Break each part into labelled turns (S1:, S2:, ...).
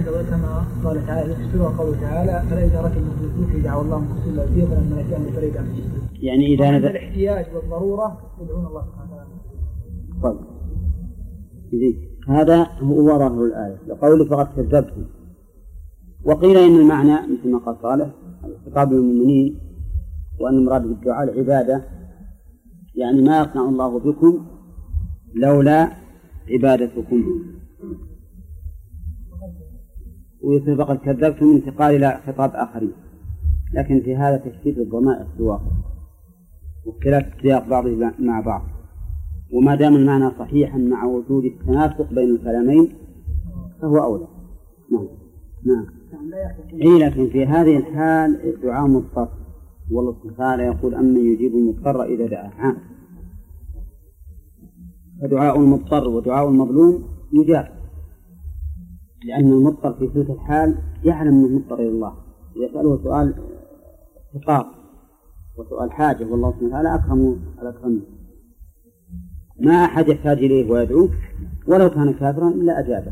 S1: كما قال تعالى يكسرها قوله تعالى فإذا ركبوا في الفلك دعوا الله مخلصين له الدين فلما نجاهم فريقا منهم.
S2: يعني إذا
S1: نزل الاحتياج والضرورة يدعون الله سبحانه وتعالى.
S2: طيب هذا هو ظاهر الآية لقول فقد كذبتم. وقيل إن المعنى مثل ما قال صالح خطاب المؤمنين وأن المراد بالدعاء العبادة، يعني ما يصنع الله بكم لولا عبادتكم. ويصير فقد كذبتم انتقال إلى خطاب آخرين، لكن في هذا تشتيت الضمائر في الواقع واختلاف سياق بعضه مع بعض، وما دام المعنى صحيحا مع وجود التناسق بين الكلامين فهو أولى. نعم. لكن في هذه الحال دعاء مضطر، والله سبحانه وتعالى يقول أمن يجيب المضطر إذا دعاه. فدعاء المضطر ودعاء المظلوم يجاب، لأن المضطر في تلك الحال يعلم أنه مضطر إلى الله، يسأله سؤال افتقار وسؤال حاجة، والله سبحانه وتعالى أكرم ما أحد يحتاج إليه ويدعوه ولو كان كافرا إلا أجابه.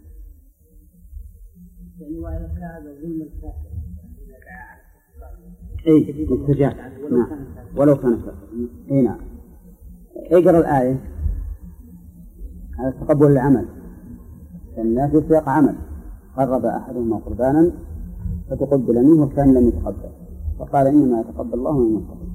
S2: مستجاب ولو كان كافرا. نعم. اقرأ الآية على تقبل العمل، الناس في سياق عمل قرب أحدهما قربانا فتقبل منه والثاني لم يتقبل فقال إنما يتقبل الله من المتقين.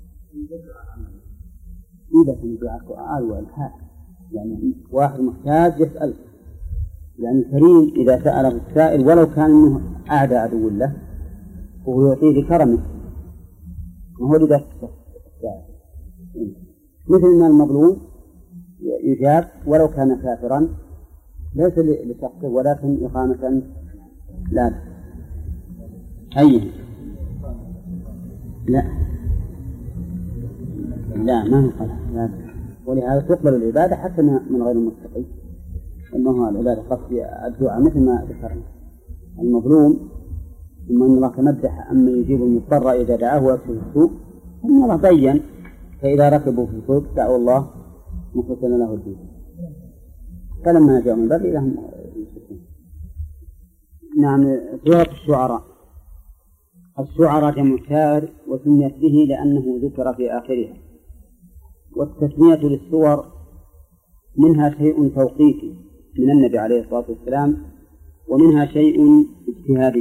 S2: إذا كان دعاء سؤال وإلحاح، يعني واحد محتاج يسأل، يعني كريم إذا سأله السائل ولو كان منه أعدى عدو له وهو يعطيه بكرمه، وهو لذلك السائل مثل ما المظلوم يجاب ولو كان كافرا ليس لشخصه ولكن إقامة لا أيه لا ما هو قلع، ولهذا تقبل العبادة حتى من غير المتقي. إنه هو العبادة قصد الدعاء مثل ما ذكرنا المظلوم، ثم أن الله تمدح أما يجيب المضطر إذا دعاه ويكشف السوء، أن الله بين فإذا ركبوا في الفلك دعوا الله مخلصين له الدين فلما جاءوا من بر لهم يشركون. نعم. سورة الشعراء جمع شاعر وسميت به لأنه ذكر في آخرها، والتسمية للسور منها شيء توقيفي من النبي عليه الصلاة والسلام ومنها شيء اجتهادي.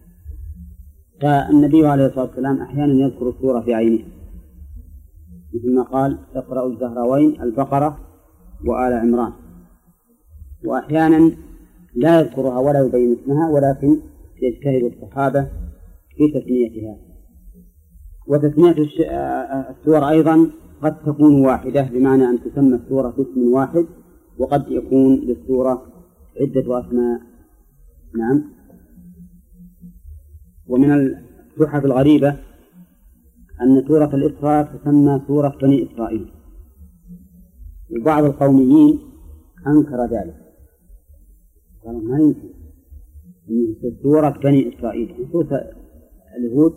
S2: فالنبي عليه الصلاة والسلام أحيانا يذكر السورة في عينه مثل ما قال اقرأوا الزهراوين البقرة وآل عمران، وأحيانا لا يذكرها ولا يبين اسمها ولكن يجتهد الصحابة في تسميتها. وتسمية السور أيضا قد تكون واحدة بمعنى أن تسمى السورة باسم واحد، وقد يكون للسورة عدة أسماء. نعم. ومن التحف الغريبة أن سورة الإسراء تسمى سورة بني إسرائيل، وبعض القوميين أنكر ذلك، قالوا ما يمكن أن سورة بني إسرائيل سورة اليهود،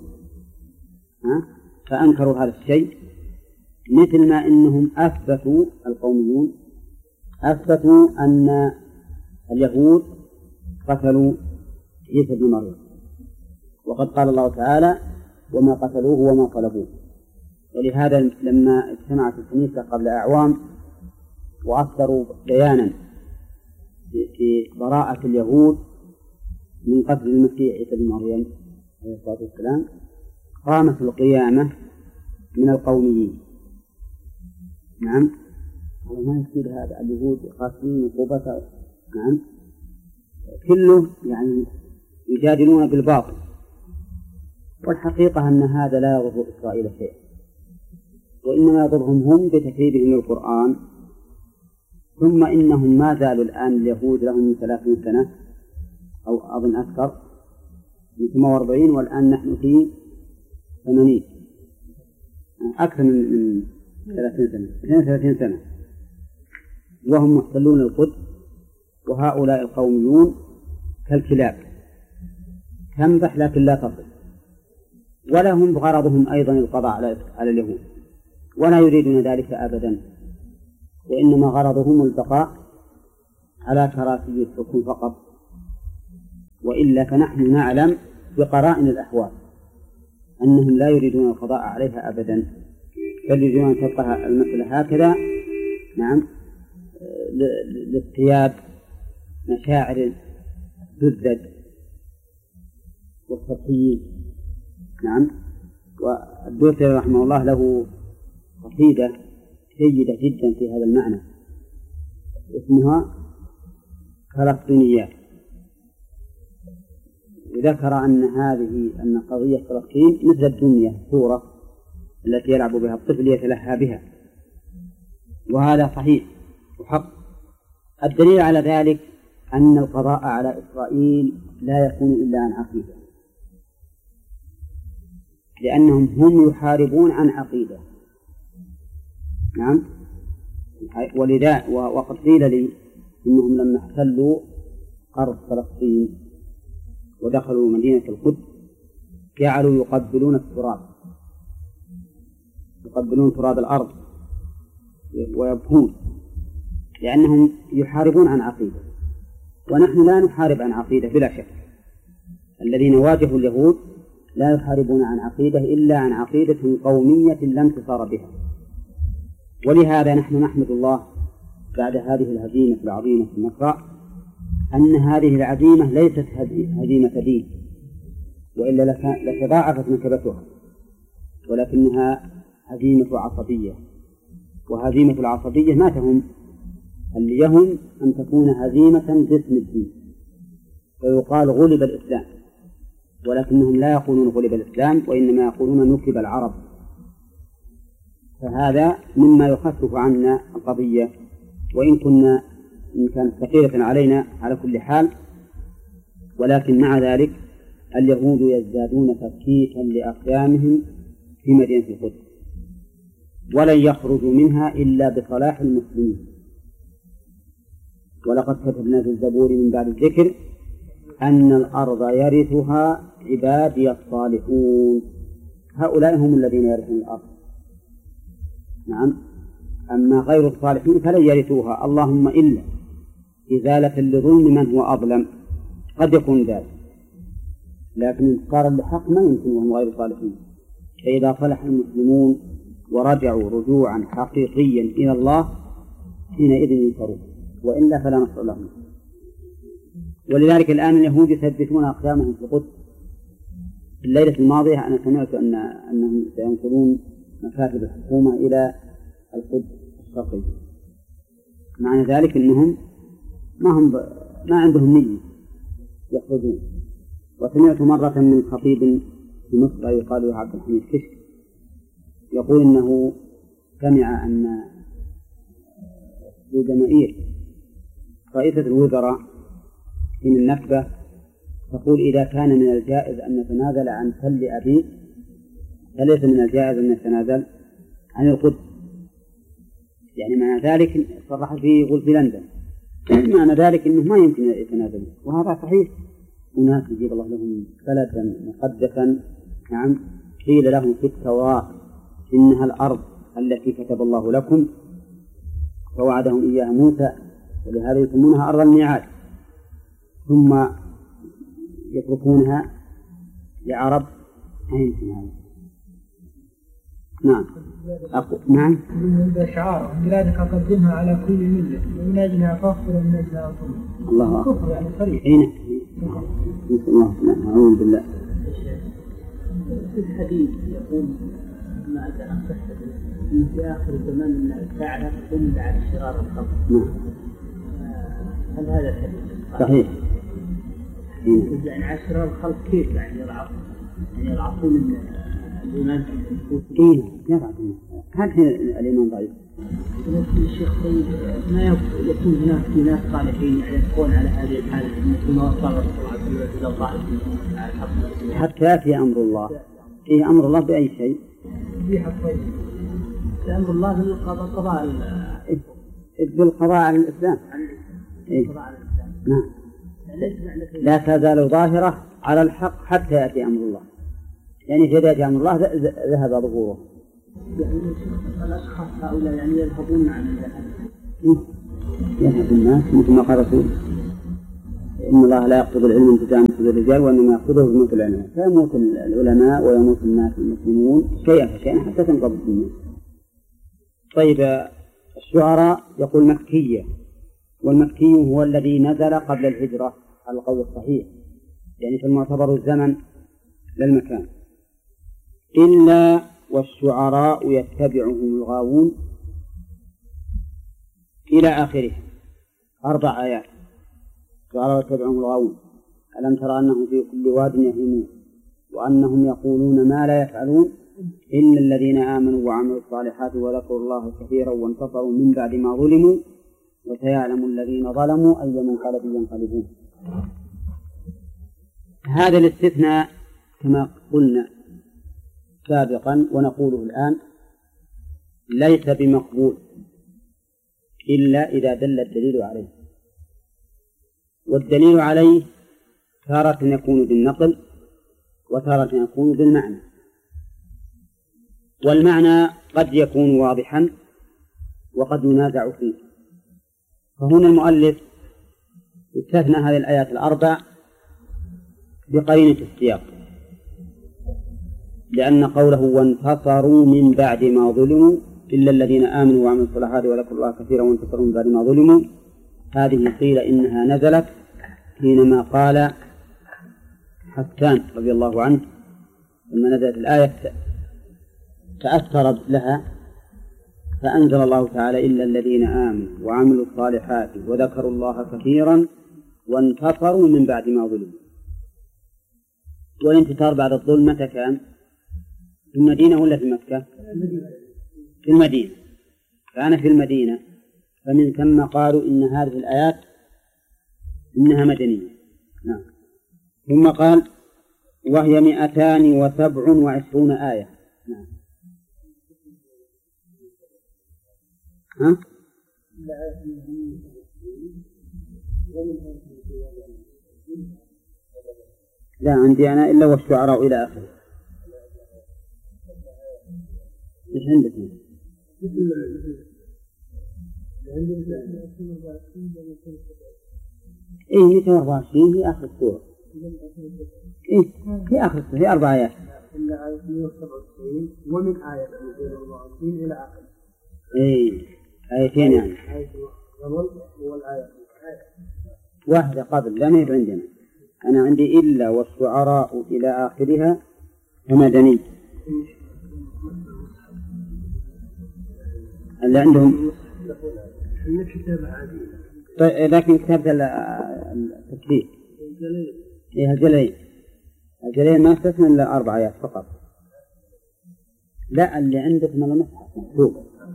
S2: فأنكروا هذا الشيء، مثل ما إنهم أثبتوا القوميون أثبتوا أن اليهود قتلوا عيسى بن مريم، وقد قال الله تعالى وما قتلوه وما صلبوه. ولهذا لما اجتمعت الكنيسة قبل أعوام وأصدروا بيانا في براءة اليهود من قتل المسيح عيسى بن مريم عليه الصلاة والسلام، قامت القيامة من القوميين. نعم. ما يصير هذا اليهود قاتلين عقوبة. نعم. كله يعني يجادلون بالباطل، والحقيقة أن هذا لا يضر إسرائيل شيئا، وإنما يضرهم هم بتكذيبهم القرآن. ثم إنهم ما زالوا الآن اليهود لهم من 30 سنة أو أظن أكثر من 48، والآن نحن في 80 أكثر من 30 سنة 32 سنة وهم محتلون القدس، وهؤلاء القوميون كالكلاب تنبح لكن لا تصل، ولهم غرضهم أيضا القضاء على اليهود، ولا يريدون ذلك أبدا، وإنما غرضهم البقاء على كراسي الحكم فقط. وإلا فنحن نعلم بقرائن الأحوال أنهم لا يريدون القضاء عليها أبدا، بل يريدون أن تبقى المسألة هكذا، نعم، لاصطياد مشاعر الزد والسطحيين. نعم. والدوسري رحمه الله له قصيدة جيدة جدا في هذا المعنى اسمها فلسطينيات، وذكر أن قضية فلسطين مثل الدمية الصورة التي يلعب بها الطفل يتلهى بها، وهذا صحيح وحق. الدليل على ذلك أن القضاء على إسرائيل لا يكون إلا عن عقيدة، لأنهم هم يحاربون عن عقيدة. نعم. ولذا وقد قيل لي إنهم لما احتلوا أرض فلسطين ودخلوا مدينة القدس جعلوا يقبلون التراب، يقبلون تراب الأرض ويبكون، لأنهم يحاربون عن عقيدة، ونحن لا نحارب عن عقيدة بلا شك. الذين واجهوا اليهود لا يحاربون عن عقيدة إلا عن عقيدة قومية لا انتصار بها. ولهذا نحن نحمد الله بعد هذه الهزيمة العظيمة في النصر أن هذه العزيمة ليست هزيمة دين، وإلا لتضاعفت نكبتها، ولكنها هزيمة عصبية، وهزيمة العصبية ما تهم، اللي يهم أن تكون هزيمة باسم الدين، فيقال غلب الإسلام، ولكنهم لا يقولون غلب الإسلام، وإنما يقولون نكب العرب. فهذا مما يخفف عنا القضية، وإن كانت ثقيلة علينا على كل حال، ولكن مع ذلك اليهود يزدادون تفكيكا لأقدامهم في مدينة القدس، ولن يخرجوا منها إلا بصلاح المسلمين. ولقد كتبنا في الزبور من بعد الذكر أن الأرض يرثها عبادي الصالحون، هؤلاء هم الذين يرثون الأرض. نعم. أما غير الصالحين فلن يرثوها، اللهم إلا إزالة لظلم من هو أظلم، قد يكون ذلك، لكن انتصارا لحق ما يمكن وهم غير صالحين. فإذا صلح المسلمون ورجعوا رجوعا حقيقيا إلى الله حينئذ ينصرون، وإلا فلا نصر لهم. ولذلك الآن اليهود يثبتون أقدامهم في القدس. في الليلة الماضية أنا سمعت أنهم سينقلون مكاتب الحكومة إلى القدس الشرقي، معنى ذلك أنهم ما عندهم نية يخرجون. وسمعت مرة من خطيب في مصر يقال له عبد الحميد كشك يقول إنه سمع أن الجماهير رئيسة الوزراء من النكبة تقول إذا كان من الجائز أن نتنازل عن تل أبي فليس من الجائز أن نتنازل عن القدس. يعني معنى ذلك صرح في لندن، معنى ذلك أنه ما يمكن يتنازل، وهذا صحيح. أناس يجيب الله لهم بلدا مقدسا، نعم، قيل لهم في التوراة إنها الأرض التي كتب الله لكم فوعدهم إياها موسى، ولهذا يسمونها أرض الميعاد، ثم يتركونها لعرب ما يمكن هذا. نعم. نعم.
S1: شعار بلادك أقدمها على كل ملة، ومن أجلها فاغفر ومن أجلها صلح.
S2: الله
S1: كفر يعني صريح.
S2: نسأل الله نعوذ بالله.
S3: في الحديث يقول ما أدري عن صحته أن في آخر الزمان أن الساعة تقوم بعد شرار الخلق.
S2: نعم.
S3: هل هذا الحديث
S2: صحيح؟
S3: يعني على شرار الخلق كيف يعني يضعفون الإيمان في
S2: إيه يضعفون. هل الإيمان ضعيف؟
S3: الشيخ طيب ما يكون هناك في ناس صالحين يعني يكون على هذه الحالة مثل ما وصل الرسول صلى الله عليه وسلم إلى ضعف على الحق
S2: حتى يأتي أمر الله. إيه أمر الله بأي شيء؟
S3: أمر الله بالقضاء
S2: بالقضاء على الإسلام. إيه؟ نعم. لا تزال ظاهرة على الحق حتى يأتي أمر الله، يعني إذا يأتي أمر الله ذهب ظهوره.
S3: يعني الأشخاص هؤلاء يعني يذهبون عن الجهل.
S2: يذهب الناس مثل ما قال رسول إن الله لا يقبض العلم انتزاعا من الرجال وإنما يقبضه بموت العلماء، فيموت العلماء ويموت الناس المسلمون شيئا فشيئا حتى تنقض الدنيا. طيب الشعراء يقول مكية، والمكي هو الذي نزل قبل الهجرة على القول الصحيح، يعني في المعتبر الزمن للمكان. إلا والشعراء يتبعهم الغاوون إلى آخره 4 آيات. الشعراء يتبعهم الغاوون. ألم ترى أنهم في كل واد يهيمون وأنهم يقولون ما لا يفعلون إلا الذين آمنوا وعملوا الصالحات وذكروا الله كثيرا وانتصروا من بعد ما ظلموا وسيعلم الذين ظلموا أي منقلب ينقلبون. هذا الاستثناء كما قلنا سابقا ونقوله الآن ليس بمقبول إلا إذا دل الدليل عليه، والدليل عليه تارة يكون بالنقل وتارة يكون بالمعنى، والمعنى قد يكون واضحا وقد ينازع فيه. فهنا المؤلف استثنى هذه الآيات 4 بقرينة السياق، لأن قوله وانتصروا من بعد ما ظلموا إلا الذين آمنوا وعملوا الصالحات وذكروا الله كثيرا وانتصروا من بعد ما ظلموا، هذه قيل إنها نزلت حينما قال حسان رضي الله عنه لما نزلت الآية تأثر لها فأنزل الله تعالى إلا الذين آمنوا وعملوا الصالحات وذكروا الله كثيرا وانتصروا من بعد ما ظلموا. والانتصار بعد الظلم متى كان؟ في المدينة ولا في مكة؟ في المدينة. كان في المدينة، فمن ثم قالوا إن هذه الآيات إنها مدنية. نعم. ثم قال وهي 227 آية. نعم. ها؟ لا عندي أنا إلا والشعراء إلى آخره. إيش عندك؟ إيه 224 في آخر السورة. إيه في آخر السورة، في 4 آيات.
S1: إلا آية 197 ومن آية 224 إلى آخر.
S2: إيه آيتين يعني.
S1: آية قبل والآية
S2: واحدة قبل لا نهب عندنا. أنا عندي إلا والشعراء إلى آخرها ومدني. اللي عندهم طيب لكن كتاب التكبير إيه الجليل ما استثنى إلا 4 آيات فقط. لا اللي عندك من المصحف مكتوب.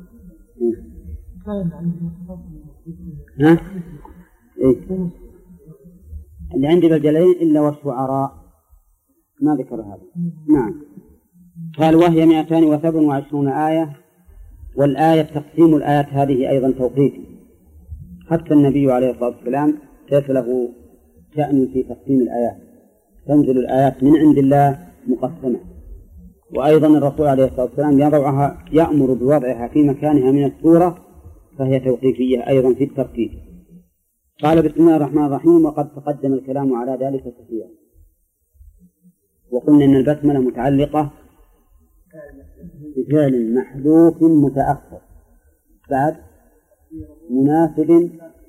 S2: ها؟ إيه اللي عندي بالجليل إلا والشعراء ما ذكر هذا. نعم. قال وهي 227 آية، والآية تقسيم الآيات هذه أيضا توقيفي، حتى النبي عليه الصلاة والسلام ليس له شأن في تقسيم الآيات، تنزل الآيات من عند الله مقسمة. وأيضا الرسول عليه الصلاة والسلام يأمر بوضعها في مكانها من السورة، فهي توقيفية أيضا في الترتيب. قال بسم الله الرحمن الرحيم، وقد تقدم الكلام على ذلك كثيرا، وقلنا أن البسملة متعلقة بفعل محذوف متأخر بعد مناسب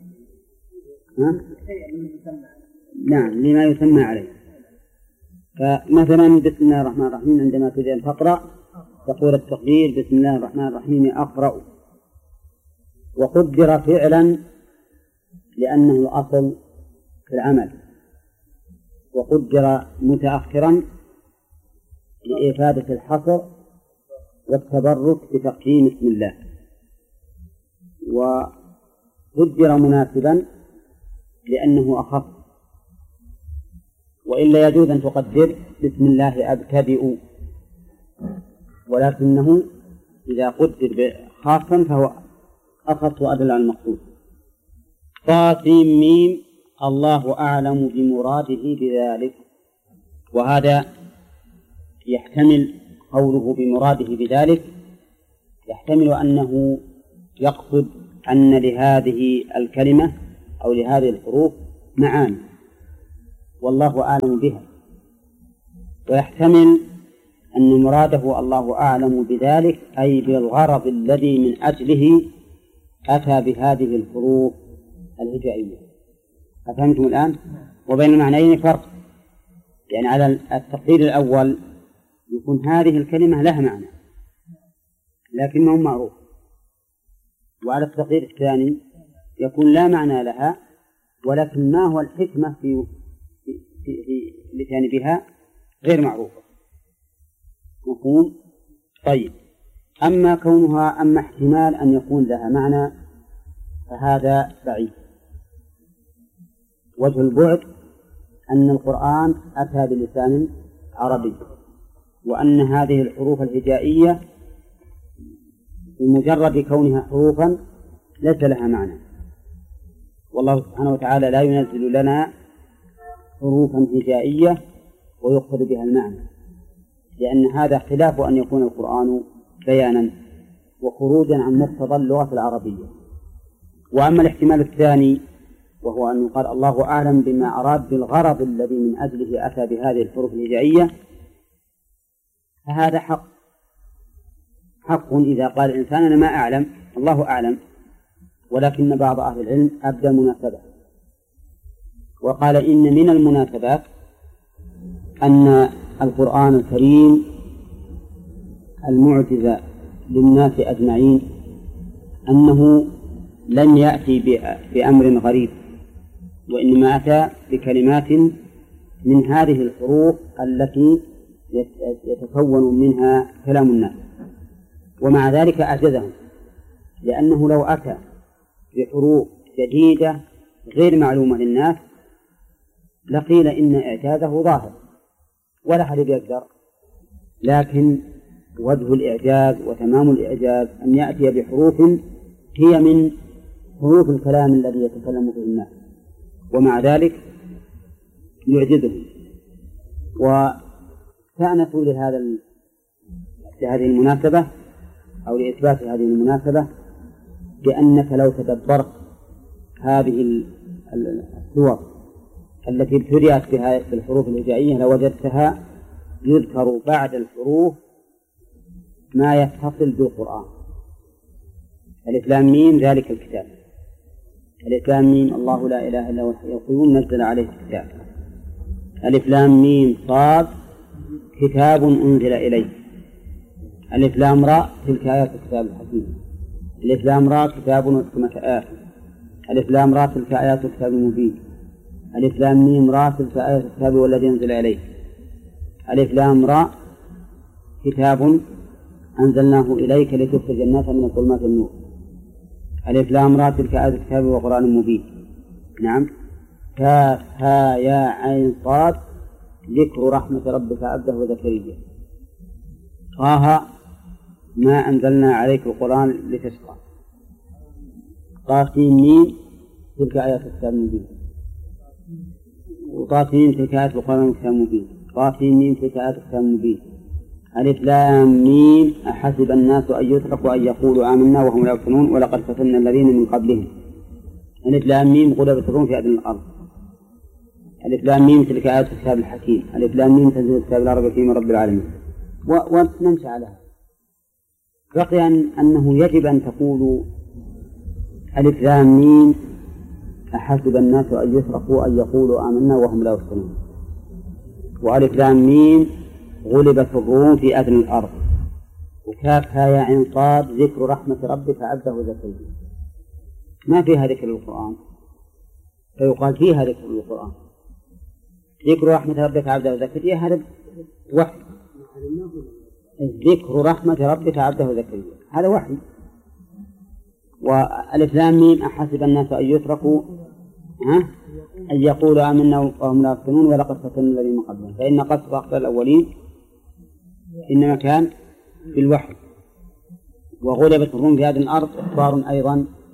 S2: نعم لما يسمى عليه. فمثلا بسم الله الرحمن الرحيم عندما تريد أن تقرأ تقول التقدير بسم الله الرحمن الرحيم أقرأ، وقدر فعلا لأنه الأصل في العمل، وقدر متأخرا لإفادة الحصر والتبرك بتقديم اسم الله، وقدر مناسبا لأنه أخف، وإلا يجوز أن تقدر بسم الله أبتدئ، ولكنه إذا قدر خاصا فهو أخف وأدل على المقصود. طاسيم ميم الله أعلم بمراده بذلك. وهذا يحتمل قوله بمراده بذلك، يحتمل أنه يقصد أن لهذه الكلمة أو لهذه الحروف معاني، والله أعلم بها، ويحتمل أن مراده الله أعلم بذلك أي بالغرض الذي من أجله أتى بهذه الحروف الهجائية. أفهمتم الآن؟ وبين المعنيين فرق، يعني على التقدير الأول يكون هذه الكلمة لها معنى لكنه معروف، وعلى التقدير الثاني يكون لا معنى لها ولكن ما هو الحكمة في الاتيان بها غير معروفة. مفهوم؟ طيب، أما احتمال أن يكون لها معنى فهذا بعيد. وجه البعد أن القرآن أتى بلسان عربي، وأن هذه الحروف الهجائية بمجرد كونها حروفا ليس لها معنى، والله سبحانه وتعالى لا ينزل لنا حروفا هجائية ويقصد بها المعنى، لأن هذا خلاف أن يكون القرآن بيانا وخروجا عن مقتضى اللغة العربية. وأما الاحتمال الثاني وهو أن يقال الله أعلم بما أراد بالغرض الذي من أجله أتى بهذه الحروف الهجائية، فهذا حق إذا قال الإنسان أنا ما أعلم، الله أعلم، ولكن بعض أهل العلم أبدى مناسبة وقال إن من المناسبات أن القرآن الكريم المعجزة للناس أجمعين أنه لم يأتي بأمر غريب، وإنما أتى بكلمات من هذه الحروف التي يتكون منها كلام الناس، ومع ذلك أعجزهم، لأنه لو أتى بحروف جديدة غير معلومة للناس لقيل إن إعجازه ظاهر ولا أحد يقدر، لكن وجه الإعجاز وتمام الإعجاز أن يأتي بحروف هي من حروف الكلام الذي يتكلم به الناس، ومع ذلك يعجزهم. وكانت لهذه المناسبة أو لإثبات هذه المناسبة بأنك لو تدبرت هذه السور التي ابتدأت بها بالحروف الهجائية لوجدتها يذكر بعد الحروف ما يتصل بالقرآن. ألف لام ميم ذلك الكتاب، ألف لام ميم الله لا إله إلا هو الحي القيوم نزل عليه الكتاب، ألف لام ميم صاد كتاب أنزل إليه، ألف لام راء تلك آيات الكتاب الحكيم، ألف لام راء كتاب أحكمت آياته، ألف لام راء تلك آيات الكتاب المبين، ألف لام ميم راء تلك آيات الكتاب والذي أنزل إليه، ألف لام راء كتاب أنزلناه إليك لتخرج الناس من الظلمات إلى النور، ألف لام راء تلك آيات الكتاب وقرآن مبين. نعم. كاف ها يا عين صاد ذكر رحمة ربك عبده وزكريا. طه ما أنزلنا عليك القرآن لتشقى. طاسين ميم تلك آيات الكتاب المبين، وطاسين تلك آيات القرآن الكتاب المبين، طاسين ميم تلك آيات الكتاب المبين. ألف لام ميم أحسب الناس أن يتركوا أن يقولوا آمنا وهم لا يفتنون ولقد فتنا الذين من قبلهم. ألف لام ميم غلبت الروم في أدنى الأرض. ألف لام ميم تلك آيات الكتاب الحكيم. ألف لام ميم تنزيل الكتاب لا ريب فيه من رب العالمين. ونمشي على هذا. بقي أنه يجب أن تقولوا ألف لام ميم أحسب الناس أن يتركوا أن يقولوا آمنا وهم لا يفتنون، وألف لام ميم غلبت الروم في أدنى الأرض، وكافها يا عين صاد ذكر رحمة ربك عبده زكريا. ما فيها ذكر القرآن، فيقال فيها ذكر القرآن. ذكر رحمة ربك عبده زكريا هذا وحي، ذكر رحمة ربك عبده زكريا هذا وحي. وألف لام ميم أحسب الناس أن يتركوا أن يقولوا آمنا وهم لا يفتنون ولقد فتنا الذين من قبلهم، فإن قصد أخطاء الأولين إنما كان بالوحي. وغلبت الروم في هذه الأرض إخبار أيضا